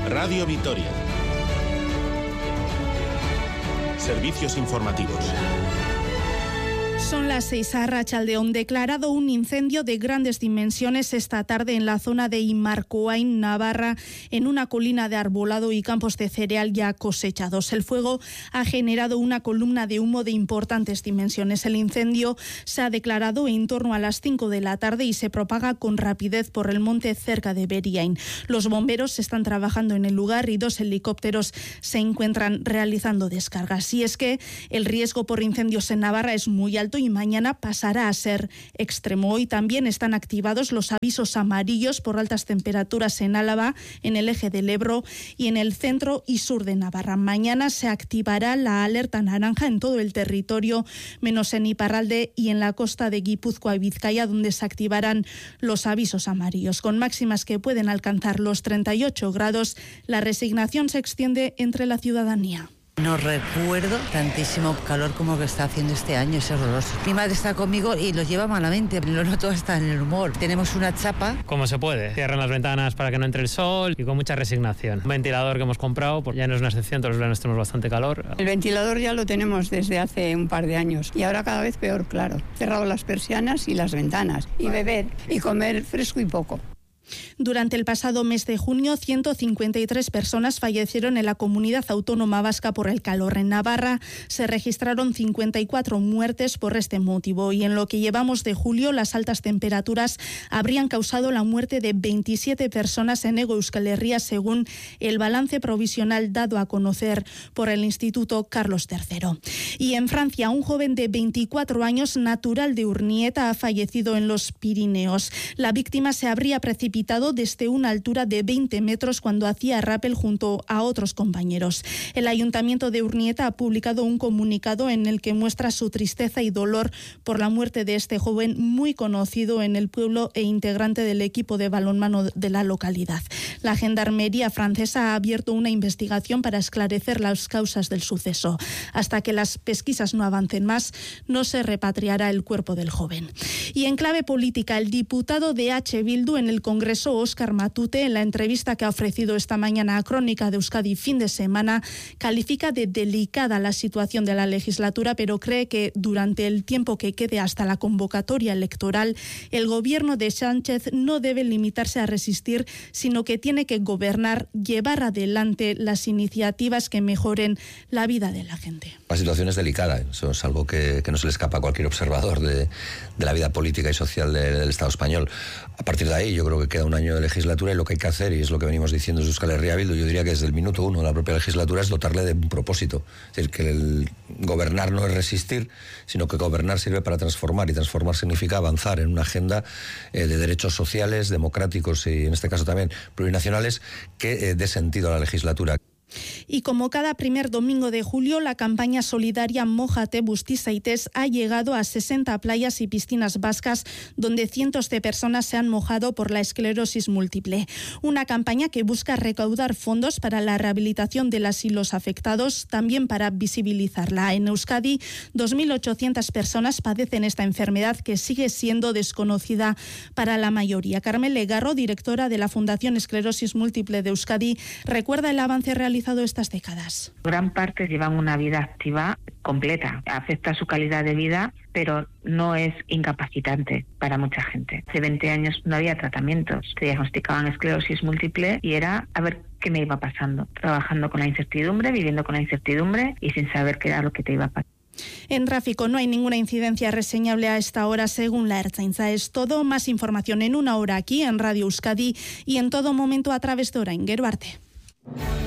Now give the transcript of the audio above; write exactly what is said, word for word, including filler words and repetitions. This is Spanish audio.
Radio Vitoria. Servicios informativos. Son las seis. A Arratsaldeon, declarado un incendio de grandes dimensiones esta tarde en la zona de Imarcoain, Navarra, en una colina de arbolado y campos de cereal ya cosechados. El fuego ha generado una columna de humo de importantes dimensiones. El incendio se ha declarado en torno a las cinco de la tarde y se propaga con rapidez por el monte cerca de Beriain. Los bomberos están trabajando en el lugar y dos helicópteros se encuentran realizando descargas. Y es que el riesgo por incendios en Navarra es muy alto y mañana pasará a ser extremo. Hoy también están activados los avisos amarillos por altas temperaturas en Álava, en el eje del Ebro y en el centro y sur de Navarra. Mañana se activará la alerta naranja en todo el territorio, menos en Iparralde y en la costa de Guipúzcoa y Vizcaya, donde se activarán los avisos amarillos. Con máximas que pueden alcanzar los treinta y ocho grados, la resignación se extiende entre la ciudadanía. No recuerdo tantísimo calor como que está haciendo este año, es horroroso. Mi madre está conmigo y lo lleva malamente, lo noto hasta en el humor. Tenemos una chapa. Como se puede, cierran las ventanas para que no entre el sol y con mucha resignación. Un ventilador que hemos comprado, pues ya no es una excepción, todos los veranos tenemos bastante calor. El ventilador ya lo tenemos desde hace un par de años y ahora cada vez peor, claro. Cerrado las persianas y las ventanas y beber y comer fresco y poco. Durante el pasado mes de junio, ciento cincuenta y tres personas fallecieron en la comunidad autónoma vasca por el calor. En Navarra se registraron cincuenta y cuatro muertes por este motivo y en lo que llevamos de julio, las altas temperaturas habrían causado la muerte de veintisiete personas en Hego Euskal Herria, según el balance provisional dado a conocer por el Instituto Carlos tercero. Y en Francia, un joven de veinticuatro años, natural de Urnieta, ha fallecido en los Pirineos. La víctima se habría precipitado desde una altura de veinte metros cuando hacía rappel junto a otros compañeros. El Ayuntamiento de Urnieta ha publicado un comunicado en el que muestra su tristeza y dolor por la muerte de este joven muy conocido en el pueblo e integrante del equipo de balonmano de la localidad. La Gendarmería francesa ha abierto una investigación para esclarecer las causas del suceso. Hasta que las pesquisas no avancen más, no se repatriará el cuerpo del joven. Y en clave política, el diputado de H. Bildu en el Congreso, Óscar Matute, en la entrevista que ha ofrecido esta mañana a Crónica de Euskadi fin de semana, califica de delicada la situación de la legislatura, pero cree que durante el tiempo que quede hasta la convocatoria electoral, el gobierno de Sánchez no debe limitarse a resistir, sino que tiene que gobernar, llevar adelante las iniciativas que mejoren la vida de la gente. La situación es delicada, eso es algo que, que no se le escapa a cualquier observador de, de la vida política y social de, del Estado español. A partir de ahí, yo creo que queda un año de legislatura y lo que hay que hacer, y es lo que venimos diciendo desde Euskal Herria Bildu, yo diría que desde el minuto uno de la propia legislatura, es dotarle de un propósito. Es decir, que el gobernar no es resistir, sino que gobernar sirve para transformar, y transformar significa avanzar en una agenda eh, de derechos sociales, democráticos y en este caso también plurinacionales, que eh, dé sentido a la legislatura. Y como cada primer domingo de julio, la campaña solidaria Mójate Busti Zaitez ha llegado a sesenta playas y piscinas vascas donde cientos de personas se han mojado por la esclerosis múltiple. Una campaña que busca recaudar fondos para la rehabilitación de las y los afectados, también para visibilizarla. En Euskadi, dos mil ochocientas personas padecen esta enfermedad que sigue siendo desconocida para la mayoría. Carmen Legarro, directora de la Fundación Esclerosis Múltiple de Euskadi, recuerda el avance realizado estas décadas. Gran parte llevan una vida activa completa, afecta su calidad de vida, pero no es incapacitante para mucha gente. Hace veinte años no había tratamientos, se diagnosticaban esclerosis múltiple y era a ver qué me iba pasando, trabajando con la incertidumbre, viviendo con la incertidumbre y sin saber qué era lo que te iba a pasar. En tráfico no hay ninguna incidencia reseñable a esta hora según la Ertzaintza. Es todo. Más información en una hora aquí en Radio Euskadi y en todo momento a través de Orain Geruarte.